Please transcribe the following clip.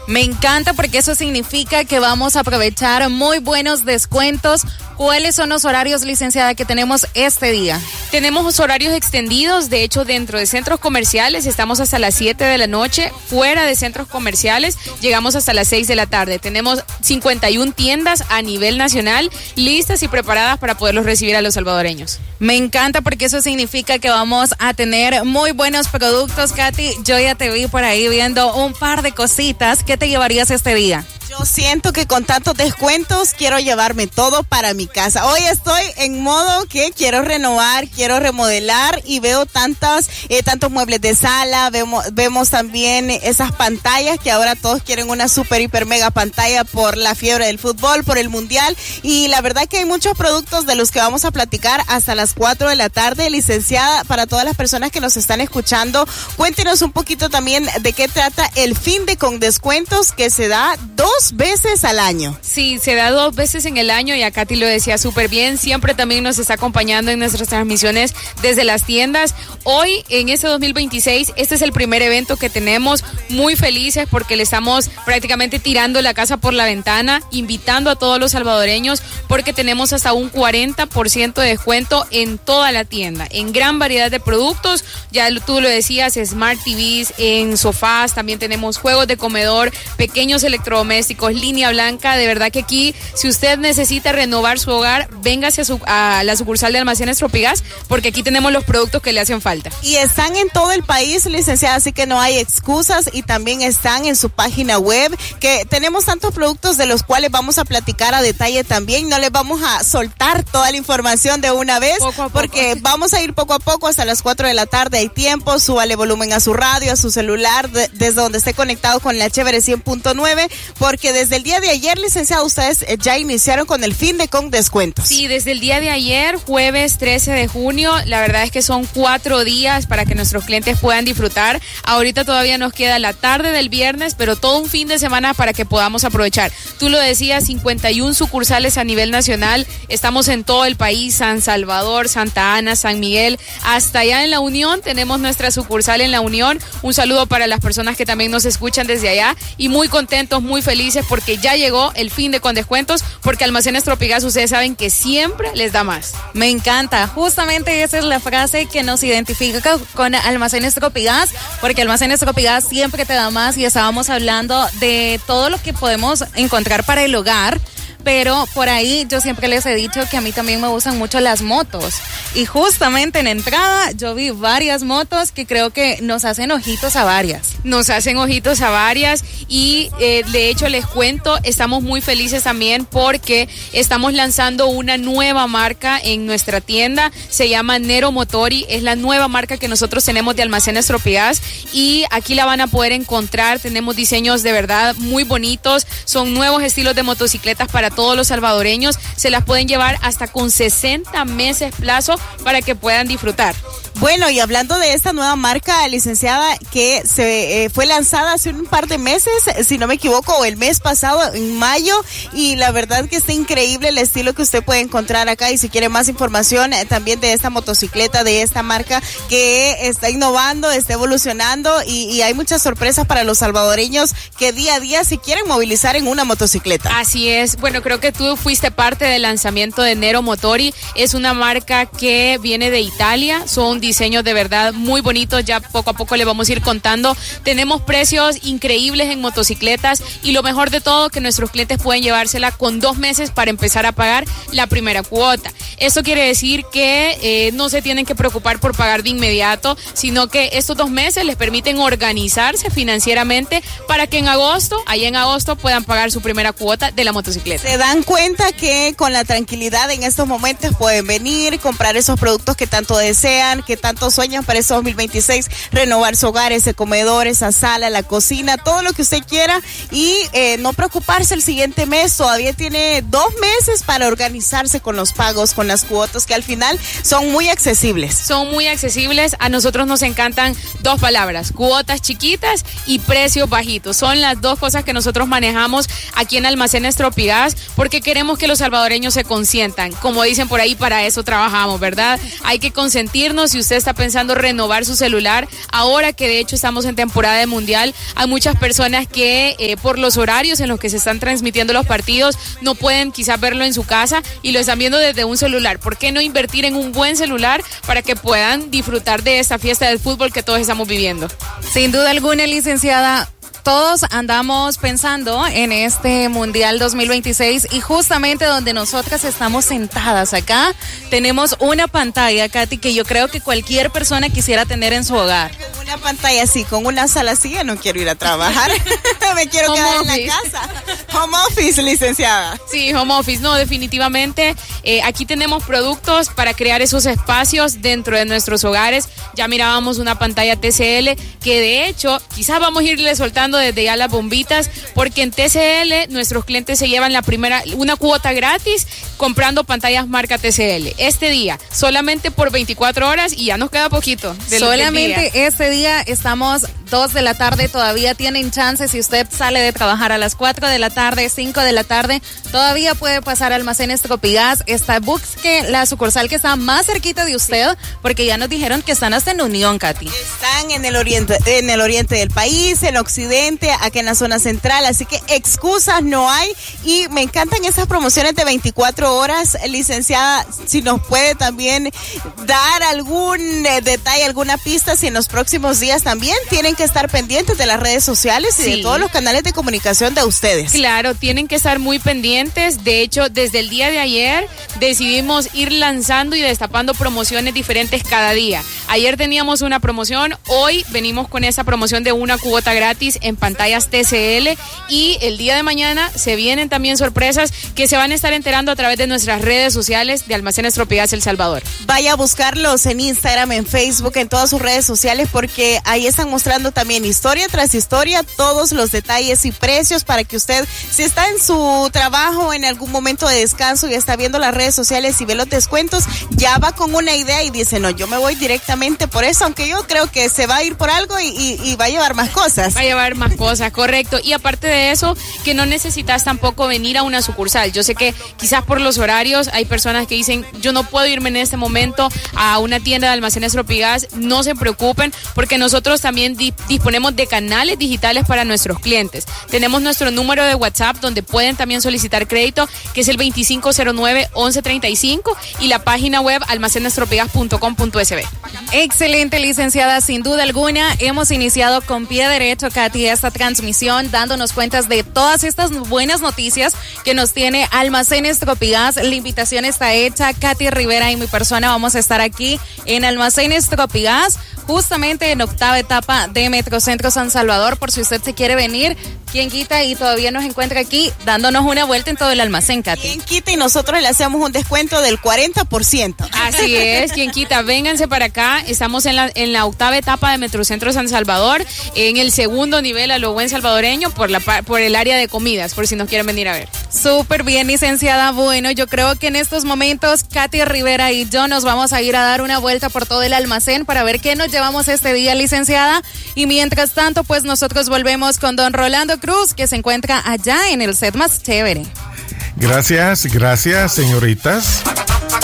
Me encanta porque eso significa que vamos a aprovechar muy buenos descuentos. ¿Cuáles son los horarios, licenciada, que tenemos este día? Tenemos horarios extendidos, de hecho dentro de centros comerciales estamos hasta las 7 de la noche, fuera de centros comerciales llegamos hasta las 6 de la tarde. Tenemos 51 tiendas a nivel nacional listas y preparadas para poderlos recibir a los salvadoreños. Me encanta porque eso significa que vamos a tener muy buenos productos. Katy, yo ya te vi por ahí viendo un par de cositas. ¿Qué te llevarías este día? Yo siento que con tantos descuentos quiero llevarme todo para mi casa. Hoy estoy en modo que quiero renovar, quiero remodelar y veo tantos muebles de sala, vemos también esas pantallas que ahora todos quieren una super, hiper, mega pantalla por la fiebre del fútbol, por el mundial, y la verdad que hay muchos productos de los que vamos a platicar hasta las 4 de la tarde. Licenciada, para todas las personas que nos están escuchando, cuéntenos un poquito también de qué trata el fin de con descuentos que se da 2 veces al año. Sí, se da 2 veces en el año y a Katy lo decía súper bien, siempre también nos está acompañando en nuestras transmisiones desde las tiendas. Hoy, en este 2026, este es el primer evento que tenemos, muy felices porque le estamos prácticamente tirando la casa por la ventana, invitando a todos los salvadoreños porque tenemos hasta un 40% de descuento en toda la tienda, en gran variedad de productos, ya tú lo decías, Smart TVs, en sofás, también tenemos juegos de comedor, pequeños electrodomésticos, línea blanca. De verdad que aquí, si usted necesita renovar su hogar, véngase a la sucursal de Almacenes Tropigas, porque aquí tenemos los productos que le hacen falta. Y están en todo el país, licenciada, así que no hay excusas, y también están en su página web, que tenemos tantos productos de los cuales vamos a platicar a detalle también. No les vamos a soltar toda la información de una vez, porque vamos a ir poco a poco hasta las 4 de la tarde. Hay tiempo, súbale volumen a su radio, a su celular, desde donde esté conectado con la Chévere 100.9, porque desde el día de ayer, licenciada, ustedes ya iniciaron con el fin de con descuentos. Sí, desde el día de ayer, jueves 13 de junio, la verdad es que son 4 días para que nuestros clientes puedan disfrutar. Ahorita todavía nos queda la tarde del viernes, pero todo un fin de semana para que podamos aprovechar. Tú lo decías, 51 sucursales a nivel nacional, estamos en todo el país, San Salvador, Santa Ana, San Miguel, hasta allá en La Unión, tenemos nuestra sucursal en La Unión. Un saludo para las personas que también nos escuchan desde allá, y muy contentos, muy felices porque ya llegó el fin de con descuentos, porque Almacenes Tropigas, ustedes saben que siempre les da más. Me encanta, justamente esa es la frase que nos identifica con Almacenes Tropigas, porque Almacenes Tropigas siempre te da más, y estábamos hablando de todo lo que podemos encontrar para el hogar. Pero por ahí yo siempre les he dicho que a mí también me gustan mucho las motos, y justamente en entrada yo vi varias motos que creo que nos hacen ojitos a varias. Nos hacen ojitos a varias, y de hecho les cuento, estamos muy felices también porque estamos lanzando una nueva marca en nuestra tienda, se llama Nero Motori, es la nueva marca que nosotros tenemos de Almacenes Tropigas, y aquí la van a poder encontrar. Tenemos diseños de verdad muy bonitos, son nuevos estilos de motocicletas para todos los salvadoreños, se las pueden llevar hasta con 60 meses plazo para que puedan disfrutar. Bueno, y hablando de esta nueva marca, licenciada, que se fue lanzada hace un par de meses, si no me equivoco, o el mes pasado, en mayo, y la verdad que está increíble el estilo que usted puede encontrar acá. Y si quiere más información también de esta motocicleta, de esta marca que está innovando, está evolucionando, y hay muchas sorpresas para los salvadoreños que día a día se quieren movilizar en una motocicleta. Así es, bueno, creo que tú fuiste parte del lanzamiento de Nero Motori, es una marca que viene de Italia, son diseños de verdad muy bonitos, ya poco a poco le vamos a ir contando. Tenemos precios increíbles en motocicletas, y lo mejor de todo, que nuestros clientes pueden llevársela con 2 meses para empezar a pagar la primera cuota. Eso quiere decir que no se tienen que preocupar por pagar de inmediato, sino que estos 2 meses les permiten organizarse financieramente para que allá en agosto puedan pagar su primera cuota de la motocicleta. Se dan cuenta que con la tranquilidad en estos momentos pueden venir, comprar esos productos que tanto desean, que tanto sueñan para este 2026, renovar su hogar, ese comedor, esa sala, la cocina, todo lo que usted quiera, y no preocuparse el siguiente mes. Todavía tiene 2 meses para organizarse con los pagos, con las cuotas, que al final son muy accesibles. Son muy accesibles. A nosotros nos encantan 2 palabras: cuotas chiquitas y precios bajitos. Son las 2 cosas que nosotros manejamos aquí en Almacenes Tropigas, porque queremos que los salvadoreños se consientan. Como dicen por ahí, para eso trabajamos, ¿verdad? Hay que consentirnos, y usted está pensando renovar su celular, ahora que de hecho estamos en temporada de mundial, hay muchas personas que por los horarios en los que se están transmitiendo los partidos no pueden quizás verlo en su casa y lo están viendo desde un celular. ¿Por qué no invertir en un buen celular para que puedan disfrutar de esta fiesta del fútbol que todos estamos viviendo? Sin duda alguna, licenciada. Todos andamos pensando en este Mundial 2026 y justamente donde nosotras estamos sentadas acá, tenemos una pantalla, Katy, que yo creo que cualquier persona quisiera tener en su hogar. Una pantalla así, con una sala así, ya no quiero ir a trabajar, me quiero quedar en la casa. Home office, licenciada. Sí, home office, no, definitivamente. Aquí tenemos productos para crear esos espacios dentro de nuestros hogares. Ya mirábamos una pantalla TCL que de hecho quizás vamos a irle soltando desde ya las bombitas, porque en TCL nuestros clientes se llevan una cuota gratis comprando pantallas marca TCL. Este día, solamente por 24 horas y ya nos queda poquito. Solamente este día estamos 2 de la tarde, todavía tienen chance. Si usted sale de trabajar a las 4 de la tarde, 5 de la tarde, todavía puede pasar a Almacenes Tropigas. Busque la sucursal que está más cerquita de usted, porque ya nos dijeron que están hasta en Unión, Katy. Están en el oriente del país, en el occidente, acá en la zona central, así que excusas no hay. Y me encantan esas promociones de 24 horas, licenciada. Si nos puede también dar algún detalle, alguna pista, si en los próximos días también tienen que estar pendientes de las redes sociales y de todos los canales de comunicación de ustedes. Claro, tienen que estar muy pendientes. De hecho, desde el día de ayer decidimos ir lanzando y destapando promociones diferentes cada día. Ayer teníamos una promoción, hoy venimos con esa promoción de una cuota gratis en pantallas TCL y el día de mañana se vienen también sorpresas que se van a estar enterando a través de nuestras redes sociales de Almacenes Tropigas El Salvador. Vaya a buscarlos en Instagram, en Facebook, en todas sus redes sociales, porque ahí están mostrando también historia tras historia todos los detalles y precios para que usted, si está en su trabajo en algún momento de descanso y está viendo las redes sociales y ve los descuentos, ya va con una idea y dice, no, yo me voy directamente por eso, aunque yo creo que se va a ir por algo y va a llevar más cosas. Va a llevar más cosas, correcto. Y aparte de eso, que no necesitas tampoco venir a una sucursal. Yo sé que quizás por los horarios hay personas que dicen, yo no puedo irme en este momento a una tienda de Almacenes Tropigas. No se preocupen, porque nosotros también disponemos de canales digitales para nuestros clientes. Tenemos nuestro número de WhatsApp donde pueden también solicitar crédito, que es el 2509-1135, y la página web almacenestropigas.com.sb. Excelente, licenciada, sin duda alguna. Hemos iniciado con pie derecho, Katy, esta transmisión, dándonos cuentas de todas estas buenas noticias que nos tiene Almacenes Tropigas. La invitación está hecha. Katy Rivera y mi persona vamos a estar aquí en Almacenes Tropigas, justamente en octava etapa de Metrocentro San Salvador, por si usted se quiere venir. Quien quita y todavía nos encuentra aquí dándonos una vuelta en todo el almacén, Katy. Quien quita y nosotros le hacemos un descuento del 40%. Así es, quien quita, vénganse para acá. Estamos en la octava etapa de Metrocentro San Salvador, en el segundo nivel a lo buen salvadoreño, por el área de comidas, por si nos quieren venir a ver. Súper bien, licenciada. Bueno, yo creo que en estos momentos Katy Rivera y yo nos vamos a ir a dar una vuelta por todo el almacén para ver qué nos llevamos este día, licenciada. Y mientras tanto, pues nosotros volvemos con don Rolando Cruz, que se encuentra allá en el set más chévere. Gracias, señoritas.